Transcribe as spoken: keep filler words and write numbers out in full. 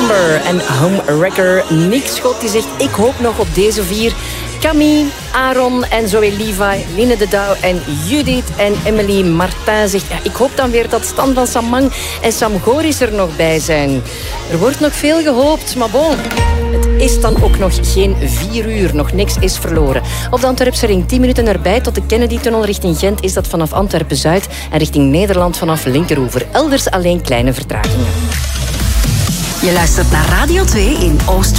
Number en Homewrecker. Nick Schot die zegt, ik hoop nog op deze vier. Camille, Aaron en Zoe Levi, Line de Douw en Judith en Emily Martin zegt, ja, ik hoop dan weer dat Stan van Samang en Sam Goris er nog bij zijn. Er wordt nog veel gehoopt, maar bon, het is dan ook nog geen vier uur. Nog niks is verloren. Op de Antwerpse ring tien minuten erbij tot de Kennedy-tunnel richting Gent is dat vanaf Antwerpen-Zuid en richting Nederland vanaf Linkeroever. Elders alleen kleine vertragingen. Je luistert naar Radio twee in Oost.